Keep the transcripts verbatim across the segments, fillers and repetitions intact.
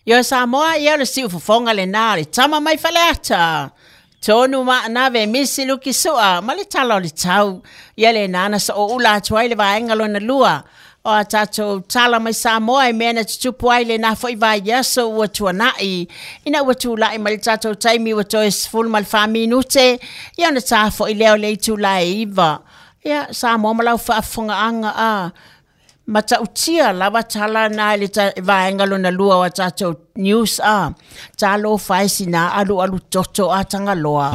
Yo Samoa ia le si ufofonga le nā le tama mai faleata. Tonu ma na ve misi luki sua, ma le tala o le tau. Ia le nana sa o ula atuai le vaenga lo na lua. O a tato tala mai Samoa e mena tutupu ai le na fo i vai yaso ua tuanai. Ina ua tūlai ma le tato taimi ua toi sifulu ma le wha minute. Ia na tā fo i leo le tūlai iwa. Ia Samoa ma lau whaafunga anga a. Mata utia lava tala na le vaenga lo na lua wa tato news a. Talo faisi na alu alu toto a tanga loa.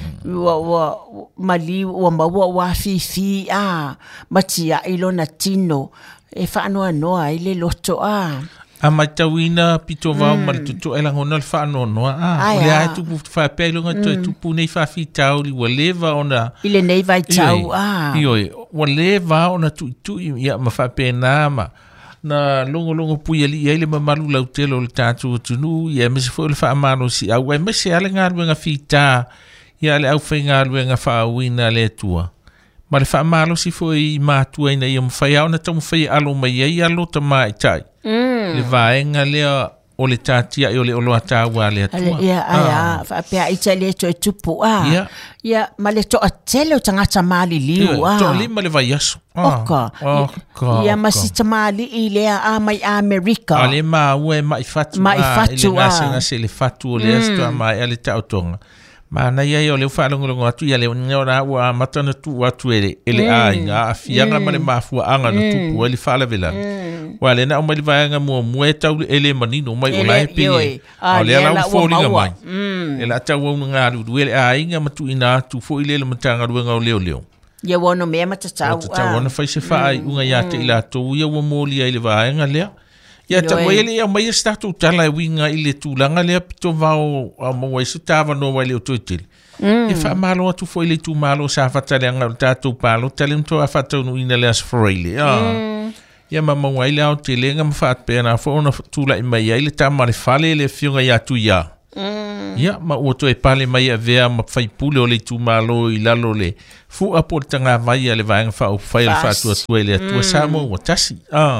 Ua ua mali ua maua ua fi fi a. Matia ilo na tino. E whaanoa noa ile loto a. A mai tauina pito vau mm. ma le tutu e langona le whaanoa noa a. O le ai tupu whaapelunga toi tupu nei whaafi tau li wa leva ona. Ile nei vai tau a. Ioi, wa leva ona tui tui ia ma whaapena ma. Na longo longo pui ali ia ile ma malu lau telo le tātu tunu. Ia mese fo le whaamano si au. Ia mese ale ngā ruenga whita. Ia ale au whai ngā ruenga whaawina le tua. Ma le whaamalo si fo i mātua ina ia mwhai au na tau mwhai alo mai ia alo ta mai tai. Mm. Le vaenga lea o le tātia i o le oloa tāua le atua. Ia, aia, whaapea ita le to e tupu a. Ia. Ia, ma le to a tele o tangata maali liu a. To lima le vai aso. Oka. Oka. Ia, ma si tamali i lea a mai Amerika. A le maa ue mai fatu. Mai fatu a. Ile ngase ngase le fatu o le asto a mai ale tautonga. Ma na ia o le whaalongolongo atu ia le ngora ua matana tu atu ele ele ai nga a fianga ma le mafua anga na tupu ele whaala vela. Wa le na o mai le vaenga mua mue tau ele manino mai o lai pe. O le ala u fōringa mai. Ele atau au ngā ruru ele ai nga matu ina atu fo ile le matanga ruenga o leo leo. Ia wano mea matatau. Matatau wana whaise whaai unga ia te ila tau ia ua mōlia ile vaenga lea. Ia ta mai ele ia mai e statu tala e winga i le tūlanga lea pito vau a maua isu tāwa no wai leo toitele. E wha malo atu fo i le tū malo sa whatale anga o tātou palo tale mto a whatau no ina lea sforeile. Ia ma maua i le au te lenga ma whaat pēna fo ona tūla i mai i le tā mare whale le whiunga i atu ia. Ia ma ua to e pale mai a vea ma whaipule o le tū malo i lalo le fu a por tanga vai a le vaenga wha o whai le whaatua tua e le atua sa mo ua tasi.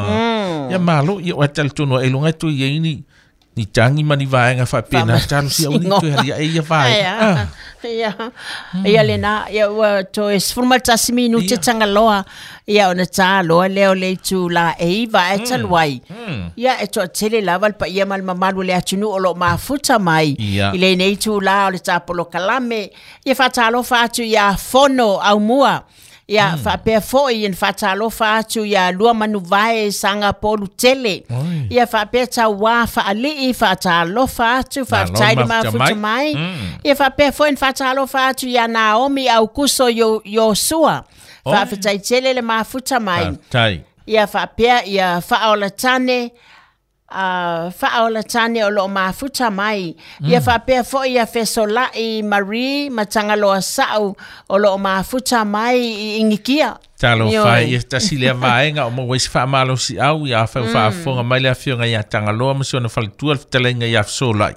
Ia malo ia o atale tono e lunga tu ia ini ni tangi mani vaenga wha pēna talo si au ni tu haria e ia vaenga. Ia, ia le na, ia ua to e sfurma tasi minute tanga loa, ia ona tā loa leo le tu la e iwa e taluai. Ia e to tele lawal pa ia mal mamalu le atunu o lo mafuta mai. I le nei tu la o le tāpolo kalame, ia whatalo whatu ia fono au mua. Ia mm. whapea foi in whatalo whatu ia lua manu vai sanga polu tele. Oi. Ia whapea ta wā whaali whatalo whatu whataili mafuta mai. Mm. Ia whapea foi in whatalo whatu ia Naomi au kuso yo, yo sua. Whawhetai tele le mafuta mai. Tai. Ia whapea ia whaola tane. Uh, whaola tane o lo mafuta mai. Mm. Ia whapea fo ia fesola i Marie matangaloa sau o lo mafuta mai i ingikia. Talo whai, ia tasi lea vaenga o mawais whaamalo si au, ia whau whaafonga mai lea whionga ia tangaloa, masi ona whalitua whatalenga ia wsolai.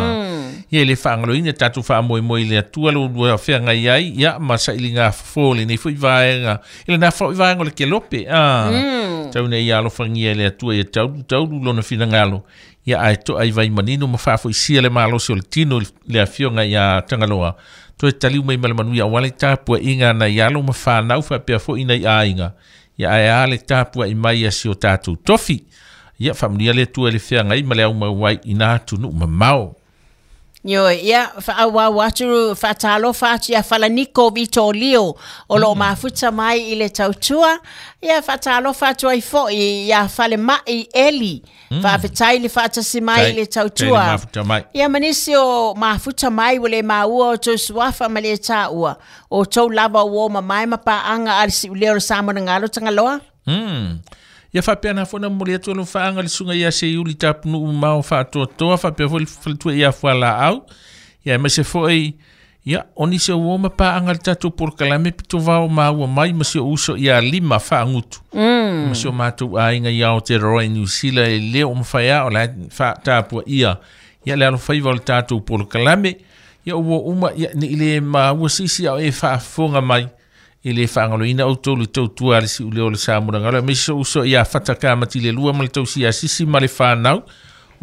Ia le whaangalo ina tatu whaamoe moe lea tualo ua whianga iai, ia masa ili ngā whole, nei fui vaenga, ila nā whau vaenga le ke lope. Tau nei ia alofangia lea tua ia taudu, taudu lona whina ngalo. Ia ai to ai vai manino ma whaafo isia le malo si o le tino lea whionga ia tangaloa. To e taliu mai malamanu ia wale tāpua inga na ialo ma whanau whapea fo ina i ainga. Ia ai ale tāpua i mai asi o tātou tofi. Ia whamunia le tua le whiangai ma le au mawai ina tunu ma mao. Yo, ia, whaawa waturu whatalo whatu ia whalaniko vito lio o lo mafuta mai i le tautua. Ia whatalo whatu ai fo i ia whale mai eli. Whawhetai le whatasi mai i le tautua. Ia manisi o mafuta mai wale maua o tau suafa ma le taua. O tau lava o ma mai ma pa anga alisi uleo samana ngalo tangaloa. Hmm. Ia whapea na whona mole atu alo whaanga le sunga ia se iuli tapunu umao whaatoa toa, whapea whole whalitua ia whala au. Ia ma se whoi, ia oni se uoma pa anga le tatou porkalame pito vao maua mai, ma se uso ia lima whaangutu. Mm. Ma se o mātou a inga ia o te Roy New Zealand e leo o mwhaya o la whaatapua ia. Ia le alo whaiva o le tatou porkalame, ia uo uma ia ni ile maua sisi au e whaafonga mai. Ele whaangalo ina au tolu tau tua le si uleo le sāmura ngalo. Me so uso ia whataka mati le lua ma le tau si asisi ma le whanau.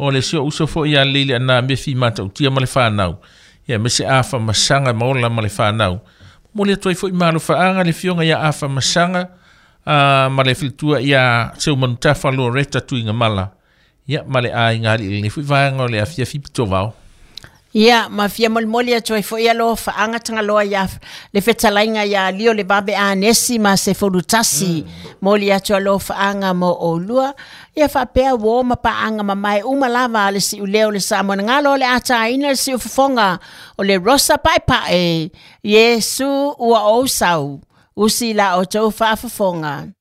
o le sio uso fo ia lele ana me fi mata utia ma le whanau. Ia me se afa masanga maola ma le whanau. Mo le toi fo i malu whaanga le fionga ia afa masanga uh, ma le filtua ia seu manutafa lo reta tuinga mala. Ia ma le a inga li le fo i vaanga o le afia fi pito vau. Ia, ma fia mol moli a toi fo ia lo whaanga tanga loa ia le whetalainga ia lio le babe a nesi ma se forutasi mm. moli a toi lo whaanga mo o lua ia whapea wo ma paanga ma mai umalava le si uleo le samo na ngalo le ata ina le si ufufonga o le rosa pai pae Yesu ua o sau usi la o tau whaafafonga.